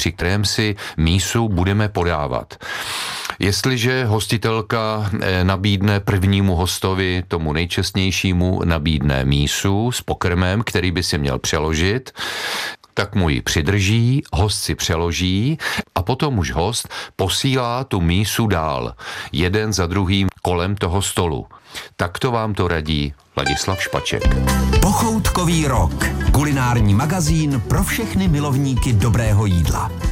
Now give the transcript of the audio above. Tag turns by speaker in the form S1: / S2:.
S1: při kterém si mísu budeme podávat. Jestliže hostitelka nabídne prvnímu hostovi, tomu nejčestnějšímu, nabídne mísu s pokrmem, který by si měl přeložit, tak mu ji přidrží, host si přeloží a potom už host posílá tu mísu dál, jeden za druhým kolem toho stolu. Takto vám to radí Ladislav Špaček.
S2: Pochoutkový rok. Kulinární magazín pro všechny milovníky dobrého jídla.